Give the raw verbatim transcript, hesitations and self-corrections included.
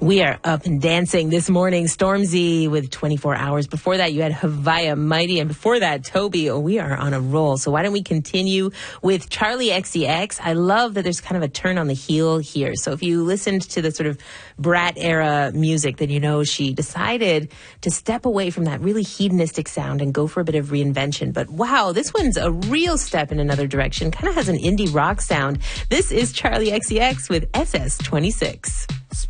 We are up and dancing this morning. Stormzy with twenty-four hours. Before that, you had Havaya Mighty. And before that, Toby. Oh, we are on a roll. So why don't we continue with Charli X C X? I love that there's kind of a turn on the heel here. So if you listened to the sort of Brat era music, then you know she decided to step away from that really hedonistic sound and go for a bit of reinvention. But wow, this one's a real step in another direction. Kind of has an indie rock sound. This is Charli X C X with S S twenty-six.